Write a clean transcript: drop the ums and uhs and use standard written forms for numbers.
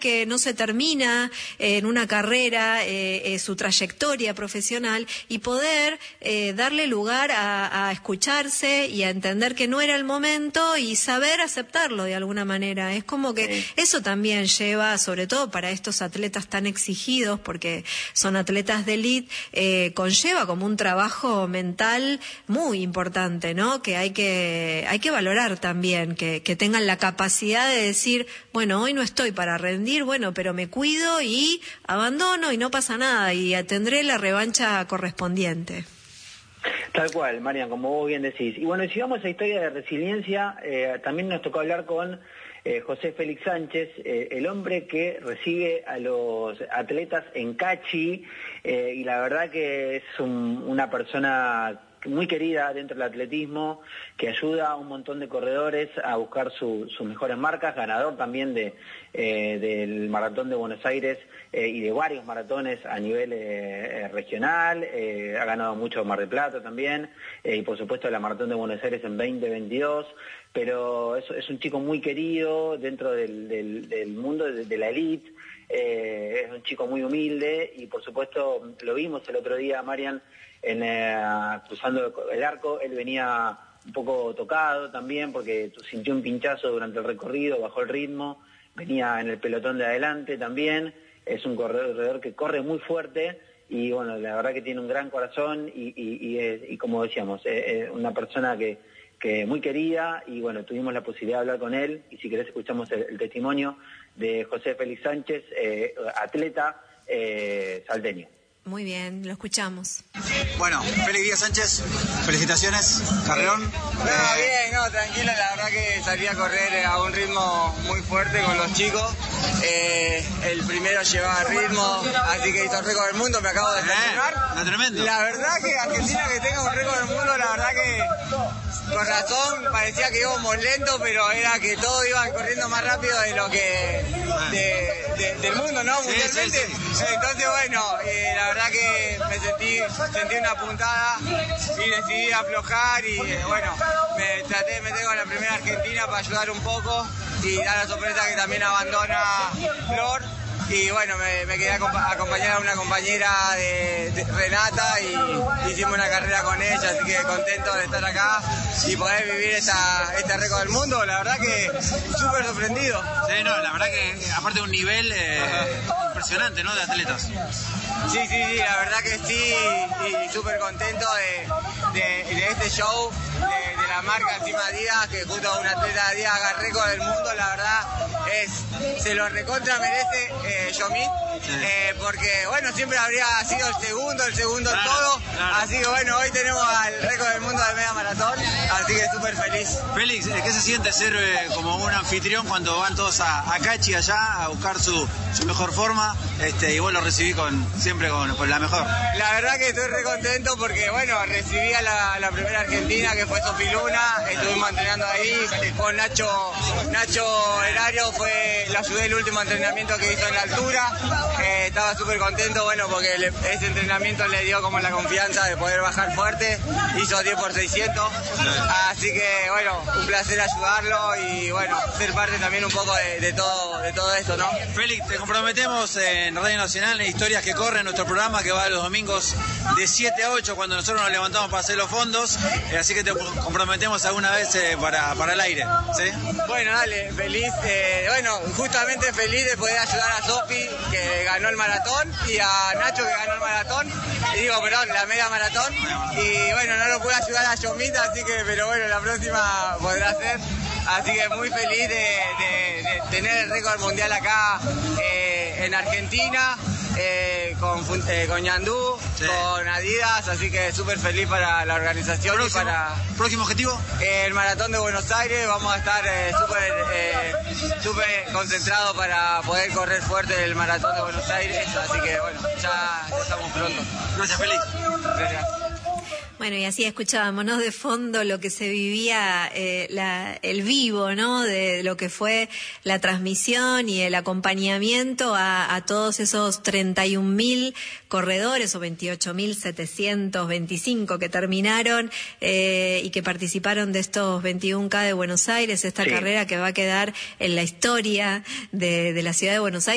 que no se termina en una carrera su trayectoria profesional y poder darle lugar a escucharse y a entender que no era el momento y saber aceptarlo de alguna manera. Es como que eso también lleva, sobre todo para estos atletas tan exigidos, porque son atletas de élite, conlleva como un trabajo mental muy importante, ¿no? Que hay que valorar también, que tengan la capacidad de decir, bueno, hoy no estoy para rendir, bueno, pero me cuido y abandono y no pasa nada y tendré la revancha correspondiente. Tal cual, Marian, como vos bien decís. Y bueno, si vamos a historia de resiliencia, también nos tocó hablar con José Félix Sánchez, el hombre que recibe a los atletas en Cachi, y la verdad que es una persona muy querida dentro del atletismo, que ayuda a un montón de corredores a buscar sus mejores marcas, ganador también del Maratón de Buenos Aires y de varios maratones a nivel regional, ha ganado mucho Mar del Plata también, y por supuesto la Maratón de Buenos Aires en 2022, pero es un chico muy querido dentro del mundo de la elite. Es un chico muy humilde y por supuesto lo vimos el otro día, Marian, cruzando el arco. Él venía un poco tocado también porque sintió un pinchazo durante el recorrido, bajó el ritmo, venía en el pelotón de adelante también. Es un corredor que corre muy fuerte y bueno, la verdad que tiene un gran corazón y como decíamos, una persona que muy querida, y bueno, tuvimos la posibilidad de hablar con él, y si querés escuchamos el testimonio de José Félix Sánchez, atleta salteño. Muy bien, lo escuchamos. Bueno, Félix Díaz Sánchez, felicitaciones, carreón. Bien, tranquilo, la verdad que salí a correr a un ritmo muy fuerte con los chicos. El primero llevaba ritmo, así que hizo el récord del mundo, me acabo de seleccionar. Tremendo. La verdad que Argentina que tenga un récord del mundo, la verdad que con razón parecía que íbamos lento, pero era que todos iban corriendo más rápido de lo que del mundo, ¿no? Mundialmente. Sí. Entonces, bueno, la verdad que me sentí una puntada y decidí aflojar y bueno, me traté de meter con la primera Argentina para ayudar un poco y dar la sorpresa que también abandona Flor. Y bueno, me quedé a acompañar a una compañera de Renata y hicimos una carrera con ella, así que contento de estar acá y poder vivir este récord del mundo. La verdad que súper sorprendido. Sí, no, la verdad que aparte de un nivel impresionante, ¿no?, de atletas. Sí, la verdad que sí, y súper contento de este show, de la marca encima Adidas, que justo un atleta de Adidas haga el récord del mundo, la verdad se lo recontra merece Yomit, porque bueno, siempre habría sido el segundo en todo, claro. Así que bueno, hoy tenemos al récord del mundo de media maratón, así que súper feliz. Félix, ¿qué se siente ser como un anfitrión cuando van todos a Cachi allá a buscar su mejor forma, y vos lo recibís siempre con la mejor? La verdad que estoy re contento porque bueno, recibí a la primera argentina que fue Sofi Luna, estuvimos entrenando ahí con Nacho Herario, lo ayudé el último entrenamiento que hizo en la altura, estaba súper contento, bueno, porque ese entrenamiento le dio como la confianza de poder bajar fuerte, hizo 10 por 600, así que bueno, un placer ayudarlo y bueno, ser parte también un poco de todo esto, ¿no? Félix, te comprometemos en Radio Nacional en Historias que Corren, nuestro programa que va los domingos de 7 a 8 cuando nosotros nos levantamos para hacer los fondos, así que te comprometemos alguna vez para el aire, ¿sí? Bueno, dale, feliz, justamente feliz de poder ayudar a Sofi que ganó el maratón y a Nacho que ganó el maratón, la media maratón, y bueno, no lo pude ayudar a Yomita, así que, pero bueno, la próxima podrá ser, así que muy feliz de tener el récord mundial acá en Argentina, con Ñandú, sí, con Adidas, así que súper feliz para la organización. ¿Próximo objetivo? El Maratón de Buenos Aires, vamos a estar súper concentrados para poder correr fuerte el Maratón de Buenos Aires, así que bueno, ya estamos pronto. Gracias, Félix. Gracias. Bueno, y así escuchábamos, ¿no?, de fondo lo que se vivía, el vivo, ¿no?, de lo que fue la transmisión y el acompañamiento a todos esos 31.000 corredores o 28.725 que terminaron y que participaron de estos 21K de Buenos Aires, esta carrera que va a quedar en la historia de la ciudad de Buenos Aires.